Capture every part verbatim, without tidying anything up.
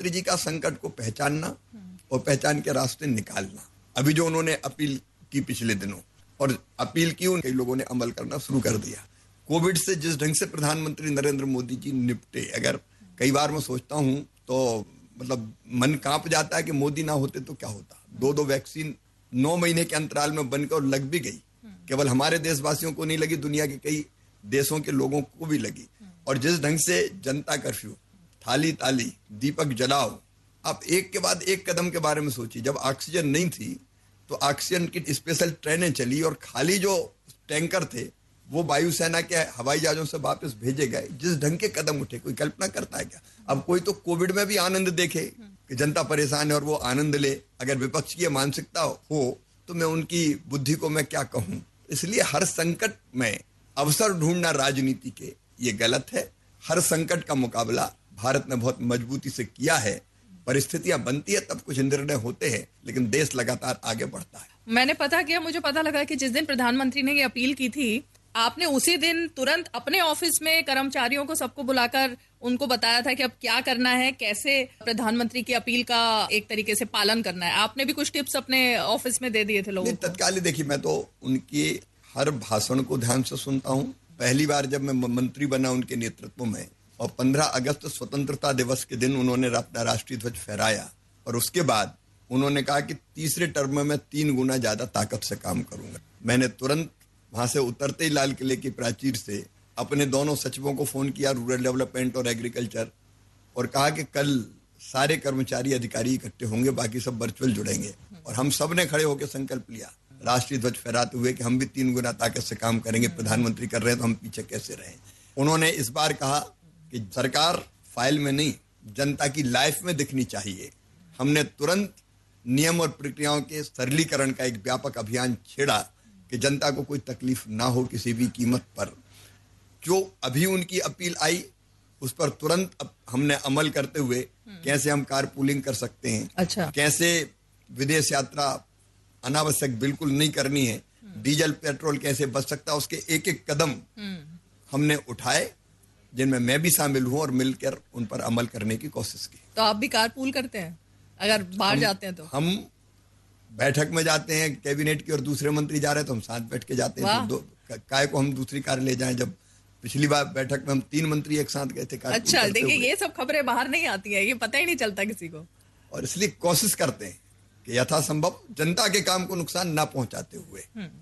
प्रधानमंत्री जी का संकट को पहचानना और पहचान के रास्ते निकालना। अभी जो उन्होंने अपील की पिछले दिनों और अपील की, उन कई लोगों ने अमल करना शुरू कर दिया। कोविड से जिस ढंग से प्रधानमंत्री नरेंद्र मोदी जी निपटे, अगर कई बार मैं सोचता हूं तो मतलब मन कांप जाता है कि मोदी ना होते तो क्या होता। दो दो वैक्सीन नौ महीने के अंतराल में बनकर और लग भी गई। केवल हमारे देशवासियों को नहीं लगी, दुनिया के कई देशों के लोगों को भी लगी। और जिस ढंग से जनता कर्फ्यू, थाली ताली, दीपक जलाओ, आप एक के बाद एक कदम के बारे में सोचिए। जब ऑक्सीजन नहीं थी तो ऑक्सीजन की स्पेशल ट्रेनें चली और खाली जो टैंकर थे वो वायुसेना के हवाई जहाजों से वापस भेजे गए। जिस ढंग के कदम उठे, कोई कल्पना करता है क्या? अब कोई तो कोविड में भी आनंद देखे कि जनता परेशान है और वो आनंद ले। अगर विपक्ष की मानसिकता हो तो मैं उनकी बुद्धि को मैं क्या कहूं। इसलिए हर संकट में अवसर ढूंढना राजनीति के ये गलत है। हर संकट का मुकाबला भारत ने बहुत मजबूती से किया है। परिस्थितियां बनती है तब कुछ निर्णय होते हैं, लेकिन देश लगातार आगे बढ़ता है। मैंने पता किया, मुझे पता लगा कि जिस दिन प्रधानमंत्री ने ये अपील की थी, आपने उसी दिन तुरंत अपने ऑफिस में कर्मचारियों को सबको बुलाकर उनको बताया था कि अब क्या करना है, कैसे प्रधानमंत्री की अपील का एक तरीके से पालन करना है। आपने भी कुछ टिप्स अपने ऑफिस में दे दिए थे लोगों को? तत्काल देखिए, मैं तो उनके हर भाषण को ध्यान से सुनता हूँ। पहली बार जब मैं मंत्री बना उनके नेतृत्व में और पंद्रह अगस्त स्वतंत्रता दिवस के दिन उन्होंने अपना राष्ट्रीय ध्वज फहराया और उसके बाद उन्होंने कहा कि तीसरे टर्म में मैं तीन गुना ज्यादा ताकत से काम करूंगा। मैंने तुरंत वहां से उतरते ही लाल किले की प्राचीर से अपने दोनों सचिवों को फोन किया, रूरल डेवलपमेंट और एग्रीकल्चर, और कहा कि कल सारे कर्मचारी अधिकारी इकट्ठे होंगे, बाकी सब वर्चुअल जुड़ेंगे। और हम सब ने खड़े होकर संकल्प लिया राष्ट्रीय ध्वज फहराते हुए कि हम भी तीन गुना ताकत से काम करेंगे। प्रधानमंत्री कर रहे हैं तो हम पीछे कैसे रहें। उन्होंने इस बार कहा कि सरकार फाइल में नहीं, जनता की लाइफ में दिखनी चाहिए। हमने तुरंत नियम और प्रक्रियाओं के सरलीकरण का एक व्यापक अभियान छेड़ा कि जनता को कोई तकलीफ ना हो किसी भी कीमत पर। जो अभी उनकी अपील आई उस पर तुरंत अब हमने अमल करते हुए कैसे हम कार पूलिंग कर सकते हैं, अच्छा, कैसे विदेश यात्रा अनावश्यक बिल्कुल नहीं करनी है, डीजल पेट्रोल कैसे बच सकता है, उसके एक एक कदम हमने उठाए जिनमें मैं भी शामिल हूं और मिलकर उन पर अमल करने की कोशिश की। तो आप भी कार पूल करते हैं अगर बाहर जाते हैं तो? हम बैठक में जाते हैं कैबिनेट की और दूसरे मंत्री जा रहे हैं तो हम साथ बैठ के जाते हैं। तो दो काय को हम दूसरी कार ले जाएं। जब पिछली बार बैठक में हम तीन मंत्री एक साथ गए थे। अच्छा, देखिए ये सब खबरें बाहर नहीं आती है, ये पता ही नहीं चलता किसी को। और इसलिए कोशिश करते हैं कि यथासंभव जनता के काम को नुकसान ना पहुंचाते हुए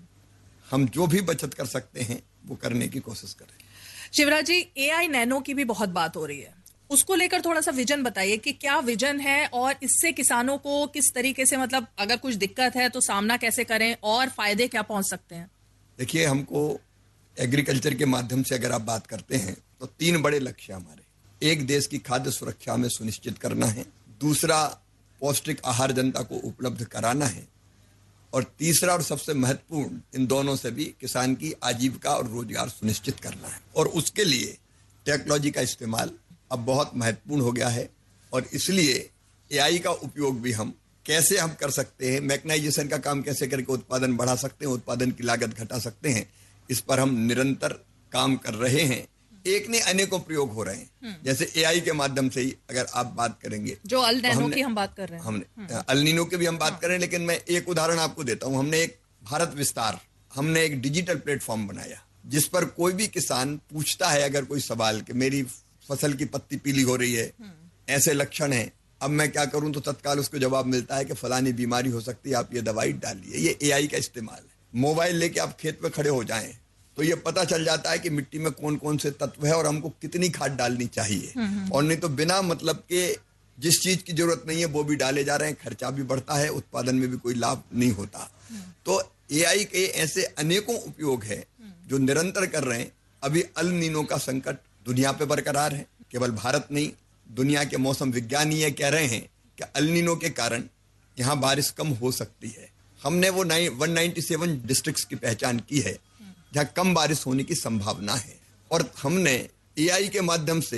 हम जो भी बचत कर सकते हैं वो करने की कोशिश करें। शिवराज जी, एआई नैनो की भी बहुत बात हो रही है, उसको लेकर थोड़ा सा विजन बताइए कि क्या विजन है और इससे किसानों को किस तरीके से, मतलब अगर कुछ दिक्कत है तो सामना कैसे करें और फायदे क्या पहुंच सकते हैं? देखिए, हमको एग्रीकल्चर के माध्यम से अगर आप बात करते हैं तो तीन बड़े लक्ष्य हमारे। एक, देश की खाद्य सुरक्षा में सुनिश्चित करना है। दूसरा, पौष्टिक आहार जनता को उपलब्ध कराना है। और तीसरा और सबसे महत्वपूर्ण, इन दोनों से भी किसान की आजीविका और रोजगार सुनिश्चित करना है। और उसके लिए टेक्नोलॉजी का इस्तेमाल अब बहुत महत्वपूर्ण हो गया है और इसलिए एआई का उपयोग भी हम कैसे हम कर सकते हैं, मैकेनाइजेशन का काम कैसे करके उत्पादन बढ़ा सकते हैं, उत्पादन की लागत घटा सकते हैं, इस पर हम निरंतर काम कर रहे हैं। एक नहीं, अनेकों प्रयोग हो रहे हैं। जैसे एआई के माध्यम से ही अगर आप बात करेंगे, जो अल नैनो की हम बात कर रहे हैं, हमने अल नीनो की भी हम बात करें, लेकिन मैं एक उदाहरण आपको देता हूं। हमने एक भारत विस्तार, हमने एक डिजिटल प्लेटफॉर्म बनाया जिस पर कोई भी किसान पूछता है अगर कोई सवाल कि मेरी फसल की पत्ती पीली हो रही है, ऐसे लक्षण है, अब मैं क्या करूं, तो तत्काल उसको जवाब मिलता है कि फलानी बीमारी हो सकती है, आप ये दवाई डालिए। ये एआई का इस्तेमाल है। मोबाइल लेके आप खेत में खड़े हो जाएं तो ये पता चल जाता है कि मिट्टी में कौन कौन से तत्व है और हमको कितनी खाद डालनी चाहिए। और नहीं तो बिना मतलब के जिस चीज की जरूरत नहीं है वो भी डाले जा रहे हैं, खर्चा भी बढ़ता है, उत्पादन में भी कोई लाभ नहीं होता। तो एआई के ऐसे अनेकों उपयोग है जो निरंतर कर रहे हैं। अभी अल नीनो का संकट दुनिया पे बरकरार है। केवल भारत नहीं, दुनिया के मौसम विज्ञानी ये कह रहे हैं कि अल नीनो के कारण यहाँ बारिश कम हो सकती है। हमने वो एक सौ सत्तानवे डिस्ट्रिक्ट्स की पहचान की है जहाँ कम बारिश होने की संभावना है और हमने एआई के माध्यम से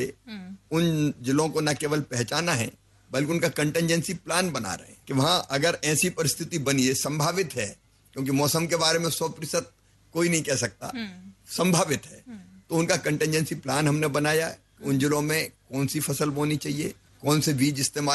उन जिलों को न केवल पहचाना है बल्कि उनका कंटिजेंसी प्लान बना रहे हैं कि वहां अगर ऐसी परिस्थिति बनी है, संभावित है, क्योंकि मौसम के बारे में सौ प्रतिशत कोई नहीं कह सकता, संभावित है, तो उनका कंटिजेंसी प्लान हमने बनाया है। उन जिलों में कौन सी फसल बोनी चाहिए, कौन से बीज इस्तेमाल